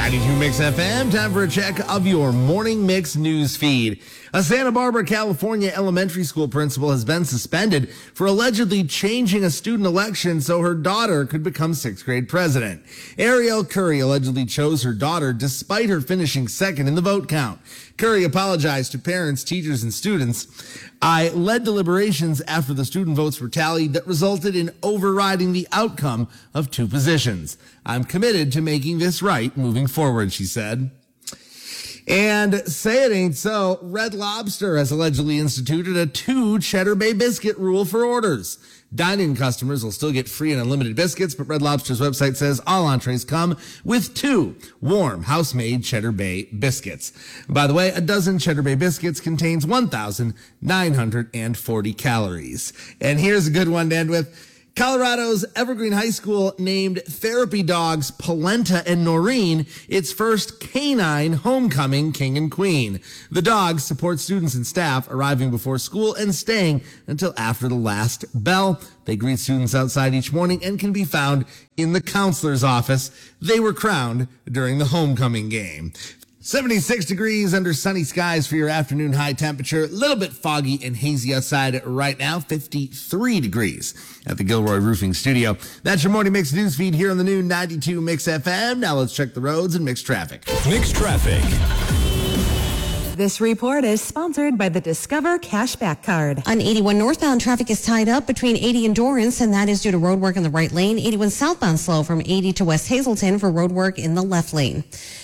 92 Mix FM, time for a check of your morning mix news feed. A Santa Barbara, California elementary school principal has been suspended for allegedly changing a student election so her daughter could become sixth grade president. Ariel Curry allegedly chose her daughter despite her finishing second in the vote count. Curry apologized to parents, teachers, and students. I led deliberations after the student votes were tallied that resulted in overriding the outcome of two positions. I'm committed to making this right moving forward, she said. And say it ain't so, Red Lobster has allegedly instituted a 2 Cheddar Bay biscuit rule for orders. Dine-in customers will still get free and unlimited biscuits, but Red Lobster's website says all entrees come with 2 warm, house-made Cheddar Bay biscuits. By the way, a dozen Cheddar Bay biscuits contains 1,940 calories. And here's a good one to end with. Colorado's Evergreen High School named therapy dogs Polenta and Noreen its first canine homecoming king and queen. The dogs support students and staff arriving before school and staying until after the last bell. They greet students outside each morning and can be found in the counselor's office. They were crowned during the homecoming game. 76 degrees under sunny skies for your afternoon high temperature. A little bit foggy and hazy outside right now. 53 degrees at the Gilroy Roofing Studio. That's your morning mix news feed here on the new 92 Mix FM. Now let's check the roads and mix traffic. Mix traffic. This report is sponsored by the Discover Cashback Card. On 81 northbound, traffic is tied up between 80 and Dorrance, and that is due to road work in the right lane. 81 southbound slow from 80 to West Hazelton for road work in the left lane.